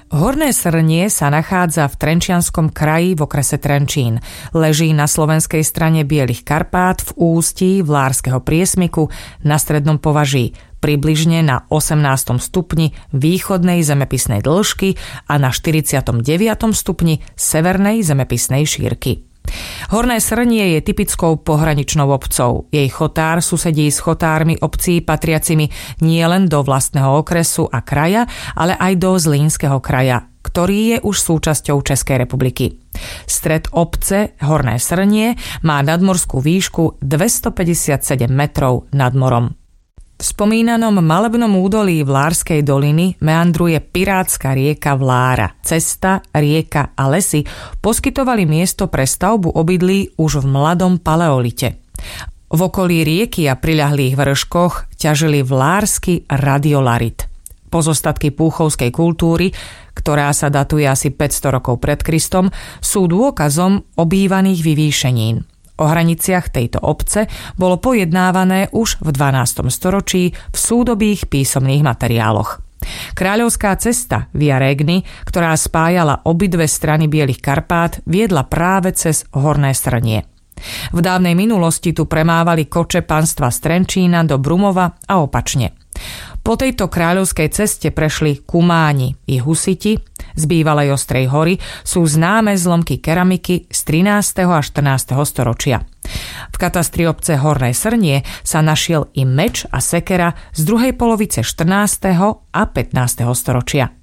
Horné Srnie sa nachádza v Trenčianskom kraji v okrese Trenčín. Leží na slovenskej strane Bielých Karpát v ústí Vlárskeho priesmyku na strednom považí, približne na 18. stupni východnej zemepisnej dĺžky a na 49. stupni severnej zemepisnej šírky. Horné Srnie je typickou pohraničnou obcou. Jej chotár susedí s chotármi obcí patriacimi nielen do vlastného okresu a kraja, ale aj do Zlínskeho kraja, ktorý je už súčasťou Českej republiky. Stred obce Horné Srnie má nadmorskú výšku 257 metrov nad morom. V spomínanom malebnom údolí Vlárskej doliny meandruje pirátska rieka Vlára. Cesta, rieka a lesy poskytovali miesto pre stavbu obydlí už v mladom paleolite. V okolí rieky a priľahlých vrškoch ťažili vlársky radiolarit. Pozostatky púchovskej kultúry, ktorá sa datuje asi 500 rokov pred Kristom, sú dôkazom obývaných vyvýšenín. O hraniciach tejto obce bolo pojednávané už v 12. storočí v súdobých písomných materiáloch. Kráľovská cesta Via Regni, ktorá spájala obidve strany Bielých Karpát, viedla práve cez Horné Srnie. V dávnej minulosti tu premávali koče panstva z Trenčína do Brumova a opačne. Po tejto kráľovskej ceste prešli Kumáni i Husiti. Z bývalej Ostrej hory sú známe zlomky keramiky z 13. a 14. storočia. V katastri obce Horné Srnie sa našiel i meč a sekera z druhej polovice 14. a 15. storočia.